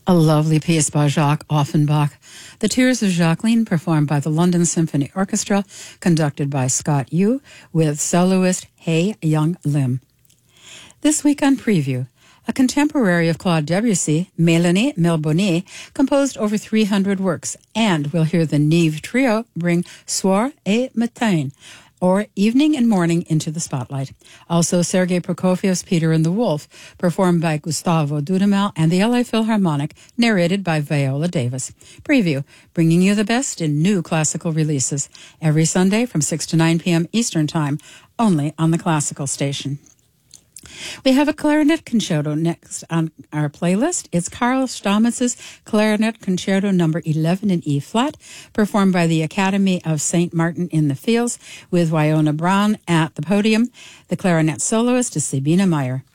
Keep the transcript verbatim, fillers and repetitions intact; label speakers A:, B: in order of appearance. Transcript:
A: A lovely piece by Jacques Offenbach. The Tears of Jacqueline, performed by the London Symphony Orchestra, conducted by Scott Yu, with soloist Hey Young Lim. This week on Preview, a contemporary of Claude Debussy, Mélanie Melboni, composed over three hundred works, and we'll hear the Nive Trio bring Soir et Matin, or Evening and Morning, into the spotlight. Also, Sergei Prokofiev's Peter and the Wolf, performed by Gustavo Dudamel and the L A Philharmonic, narrated by Viola Davis. Preview, bringing you the best in new classical releases, every Sunday from six to nine p.m. Eastern Time, only on the Classical Station. We have a clarinet concerto next on our playlist. It's Carl Stammetz's Clarinet Concerto number eleven in E flat, performed by the Academy of Saint Martin in the Fields, with Wyona Brown at the podium. The clarinet soloist is Sabina Meyer.